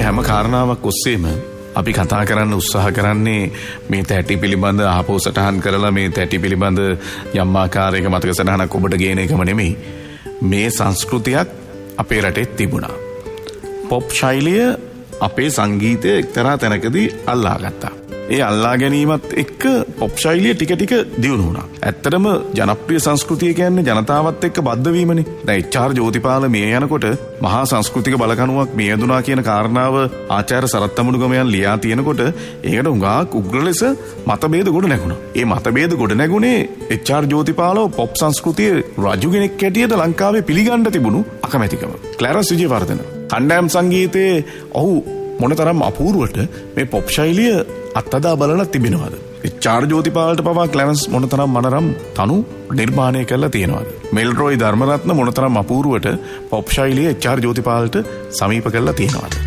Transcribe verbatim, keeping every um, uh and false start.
හැම කාරණාවක් ඔස්සේම අපි කතා කරන්න උත්සාහ කරන්නේ මේ තැටි පිළිබඳ ආපෝ සටහන් කරලා මේ තැටි පිළිබඳ යම් ආකාරයක මතක සටහනක් ඔබට ගේන එකම නෙමෙයි. මේ සංස්කෘතියක් අපේ රටේ තිබුණා. පොප් ශෛලිය අපේ සංගීතය එක්තරා තැනකදී අල්ලා ගත්තා. ඒ අල්ලා ගැනීමත් එක්ක පොප් ශෛලිය ටික ටික දියුණු වුණා. ඇත්තටම ජනප්‍රිය සංස්කෘතිය කියන්නේ ජනතාවත් එක්ක බද්ධ වීමනේ. දැන් එච් ආර් ජෝතිපාල මේ යනකොට මහා සංස්කෘතික බලකණුවක් මියදුනා කියන කාරණාව ආචාර්ය සරත් අමුණුගමයන් ලියා තියෙනකොට ඒකට උඟාක් උග්‍ර ලෙස මතභේද ගොඩ නැගුණා. ඒ මතභේද ගොඩ නැගුණේ එච් ආර් ජෝතිපාලව පොප් සංස්කෘතියේ රජු කෙනෙක් හැටියට ලංකාවේ පිළිගන්න තිබුණු අකමැතිකම. ක්ලැරන්ස් විජේවර්ධන කණ්ඩායම් සංගීතයේ ඔහු මොනතරම් අපූර්වට මේ පොප් ශෛලිය අත්අදා බලලා තිබෙනවද? එච් ආර් ජෝතිපාලට පවා ක්ලැරන්ස් මොනතරම් මනරම් තනු නිර්මාණය කරලා තියෙනවද? මෙල්රොයි ධර්මරත්න මොනතරම් අපූර්වට පොප් ශෛලිය එච් ආර් ජෝතිපාලට සමීප කරලා තියෙනවද?